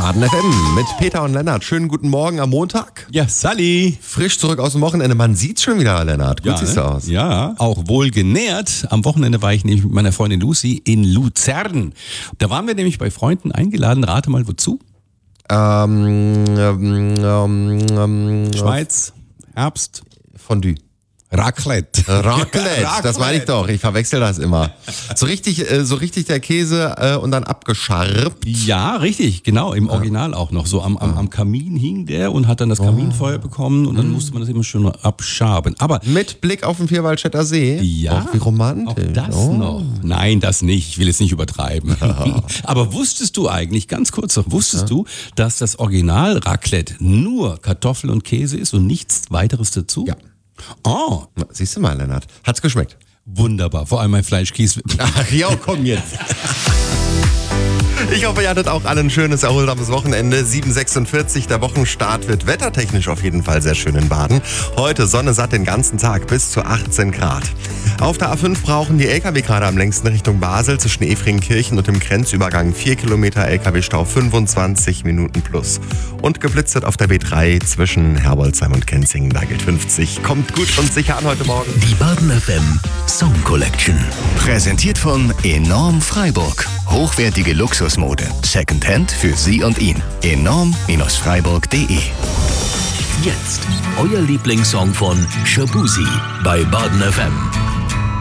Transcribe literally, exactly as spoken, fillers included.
Baden F M mit Peter und Lennart. Schönen guten Morgen am Montag. Ja, Sally. Frisch zurück aus dem Wochenende. Man sieht's schon wieder, Lennart. Gut Ja, siehst du aus. Ja, auch wohl genährt. Am Wochenende war ich nämlich mit meiner Freundin Lucy in Luzern. Da waren wir nämlich bei Freunden eingeladen. Rate mal, wozu? Ähm, ähm, ähm, ähm, Schweiz, Herbst, Fondue. Raclette. Raclette, das meine ich doch. Ich verwechsel das immer. So richtig, äh, so richtig der Käse äh, und dann abgescharrt. Ja, richtig, genau, im Original auch noch. So am, am, am Kamin hing der und hat dann das Kaminfeuer bekommen und dann musste man das immer schön abschaben. Aber Mit Blick auf den Vierwaldstätter See. ja, Oh, wie romantisch. auch das Oh. noch. Nein, das nicht. Ich will jetzt nicht übertreiben. Aber wusstest du eigentlich, ganz kurz noch, wusstest du, dass das Original Raclette nur Kartoffel und Käse ist und nichts weiteres dazu? Ja. Oh, Na, siehst du mal, Lennart. Hat's geschmeckt? wunderbar. Vor allem mein Fleischkäse. Ach ja, komm jetzt. Ich hoffe, ihr hattet auch alle ein schönes, erholsames Wochenende. sieben Uhr sechsundvierzig, der Wochenstart wird wettertechnisch auf jeden Fall sehr schön in Baden. Heute Sonne satt den ganzen Tag bis zu achtzehn Grad. Auf der A fünf brauchen die L K W gerade am längsten Richtung Basel zwischen Efringkirchen und dem Grenzübergang vier Kilometer L K W-Stau, fünfundzwanzig Minuten plus. Und geblitzt wird auf der B drei zwischen Herbolzheim und Kenzingen, da gilt fünfzig. Kommt gut und sicher an heute Morgen. Die Baden F M Song Collection. Präsentiert von Enorm Freiburg. Hochwertige Luxusmode. Secondhand für Sie und ihn. enorm Freiburg punkt de. Jetzt euer Lieblingssong von Shabuzi bei Baden F M.